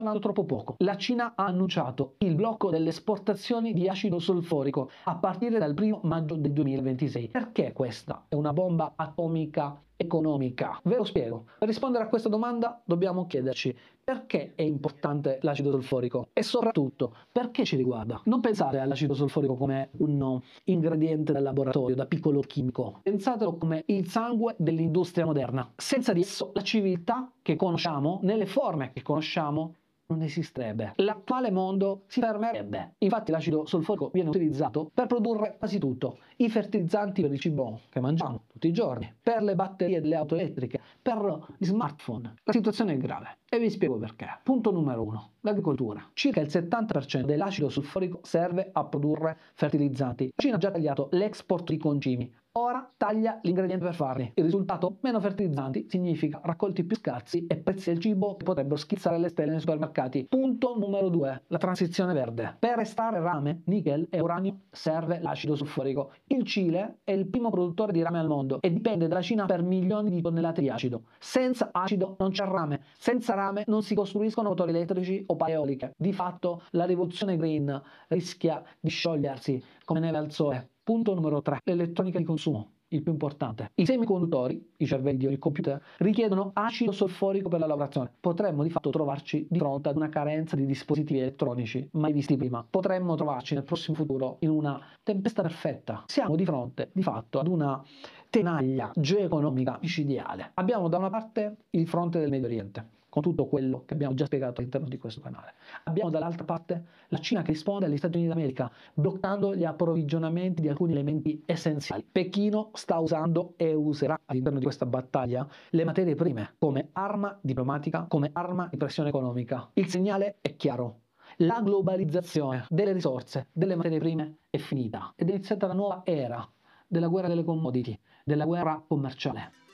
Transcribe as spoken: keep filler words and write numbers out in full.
parlando troppo poco. La Cina ha annunciato il blocco delle esportazioni di acido solforico a partire dal primo maggio del duemilaventisei. Perché questa è una bomba atomica economica? Ve lo spiego. Per rispondere a questa domanda dobbiamo chiederci perché è importante l'acido solforico e soprattutto perché ci riguarda. Non pensate all'acido solforico come un ingrediente da laboratorio, da piccolo chimico. Pensatelo come il sangue dell'industria moderna. Senza di esso la civiltà che conosciamo, nelle forme che conosciamo, non esisterebbe. L'attuale mondo si fermerebbe. Infatti l'acido solforico viene utilizzato per produrre quasi tutto. I fertilizzanti per il cibo che mangiamo tutti i giorni, per le batterie delle auto elettriche, per gli smartphone. La situazione è grave e vi spiego perché. Punto numero uno. L'agricoltura. Circa il settanta per cento dell'acido solforico serve a produrre fertilizzanti. La Cina ha già tagliato l'export di concimi. Ora taglia l'ingrediente per farli. Il risultato? Meno fertilizzanti significa raccolti più scarsi e prezzi del cibo che potrebbero schizzare alle stelle nei supermercati. Punto numero due. La transizione verde. Per estrarre rame, nichel e uranio serve l'acido solforico. Il Cile è il primo produttore di rame al mondo e dipende dalla Cina per milioni di tonnellate di acido. Senza acido non c'è rame. Senza rame non si costruiscono motori elettrici o pale eoliche. Di fatto la rivoluzione green rischia di sciogliersi come neve al sole. Punto numero tre. L'elettronica di consumo, il più importante. I semiconduttori, i cervelli di ogni computer, richiedono acido solforico per la lavorazione. Potremmo di fatto trovarci di fronte ad una carenza di dispositivi elettronici mai visti prima. Potremmo trovarci nel prossimo futuro in una tempesta perfetta. Siamo di fronte di fatto ad una tenaglia geoeconomica micidiale. Abbiamo da una parte il fronte del Medio Oriente, con tutto quello che abbiamo già spiegato all'interno di questo canale. Abbiamo dall'altra parte la Cina che risponde agli Stati Uniti d'America, bloccando gli approvvigionamenti di alcuni elementi essenziali. Pechino sta usando e userà all'interno di questa battaglia le materie prime come arma diplomatica, come arma di pressione economica. Il segnale è chiaro. La globalizzazione delle risorse, delle materie prime è finita ed è iniziata la nuova era della guerra delle commodity, della guerra commerciale.